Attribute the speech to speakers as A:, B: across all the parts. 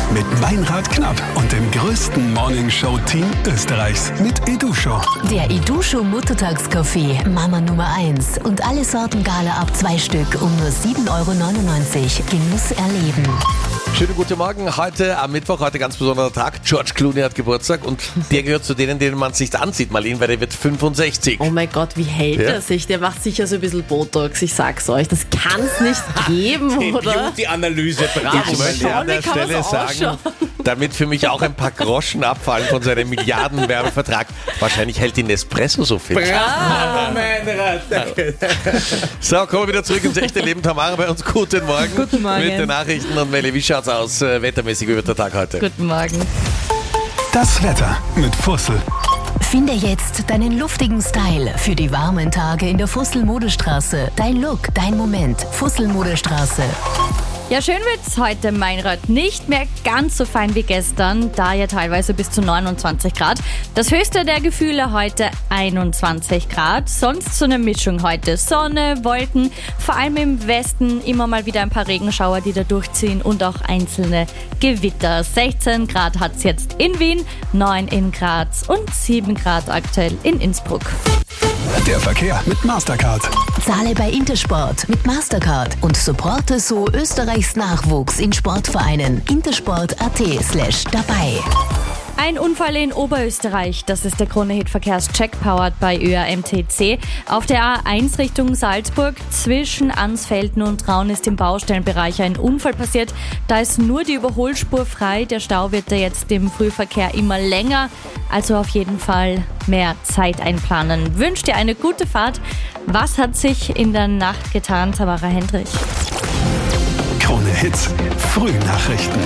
A: Mit Meinrad Knapp und dem größten Morningshow-Team Österreichs mit Edusho.
B: Der Edusho Muttertagskaffee, Mama Nummer 1 und alle Sorten Gala ab 2 Stück um nur 7,99 €. Genuss erleben.
C: Schönen guten Morgen. Heute am Mittwoch, heute ganz besonderer Tag. George Clooney hat Geburtstag und der gehört zu denen man es nicht ansieht, Marlene, weil der wird 65.
D: Oh mein Gott, wie hält er sich? Der macht sicher so ein bisschen Botox, ich sag's euch. Das kann's nicht geben, oder?
E: Die Analyse, bravo.
C: Ich möchte an der
D: Wie kann man's
C: Stelle sagen,
D: ausschauen?
C: damit für mich auch ein paar Groschen abfallen von seinem Milliardenwerbevertrag. Wahrscheinlich hält die Nespresso so fit.
E: Bravo, Meinrad.
C: So, kommen wir wieder zurück ins echte Leben. Tamara bei uns. Guten Morgen.
D: Guten Morgen.
C: Mit den Nachrichten. Und Meli, wie schaut's aus wettermäßig? Wie wird der Tag heute?
D: Guten Morgen.
A: Das Wetter mit Fussel.
B: Finde jetzt deinen luftigen Style für die warmen Tage in der Fussel Modestraße. Dein Look, dein Moment. Fussel Modestraße.
F: Ja, schön wird's heute, Meinrad. Nicht mehr ganz so fein wie gestern, da ja teilweise bis zu 29 Grad. Das höchste der Gefühle heute 21 Grad. Sonst so eine Mischung heute. Sonne, Wolken, vor allem im Westen immer mal wieder ein paar Regenschauer, die da durchziehen und auch einzelne Gewitter. 16 Grad hat's jetzt in Wien, 9 in Graz und 7 Grad aktuell in Innsbruck.
A: Der Verkehr mit Mastercard.
B: Zahle bei Intersport mit Mastercard und supporte so Österreichs Nachwuchs in Sportvereinen. intersport.at/dabei.
F: Ein Unfall in Oberösterreich, das ist der Krone-Hit-Verkehrscheck powered bei ÖAMTC. Auf der A1 Richtung Salzburg zwischen Ansfelden und Traun ist im Baustellenbereich ein Unfall passiert. Da ist nur die Überholspur frei. Der Stau wird da jetzt im Frühverkehr immer länger. Also auf jeden Fall mehr Zeit einplanen. Wünscht dir eine gute Fahrt. Was hat sich in der Nacht getan, Tamara Hendrich?
A: Krone Hits, Frühnachrichten.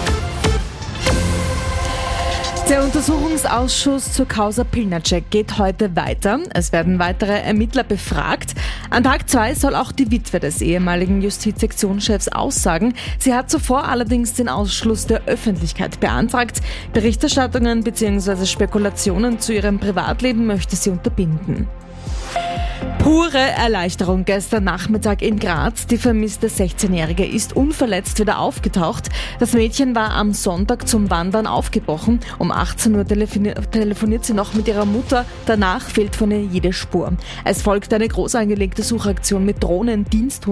G: Der Untersuchungsausschuss zur Causa Pilnacek geht heute weiter. Es werden weitere Ermittler befragt. An Tag 2 soll auch die Witwe des ehemaligen Justizsektionschefs aussagen. Sie hat zuvor allerdings den Ausschluss der Öffentlichkeit beantragt. Berichterstattungen bzw. Spekulationen zu ihrem Privatleben möchte sie unterbinden. Pure Erleichterung gestern Nachmittag in Graz. Die vermisste 16-Jährige ist unverletzt wieder aufgetaucht. Das Mädchen war am Sonntag zum Wandern aufgebrochen. Um 18 Uhr telefoniert sie noch mit ihrer Mutter. Danach fehlt von ihr jede Spur. Es folgt eine groß angelegte Suchaktion mit Drohnen, Diensthunden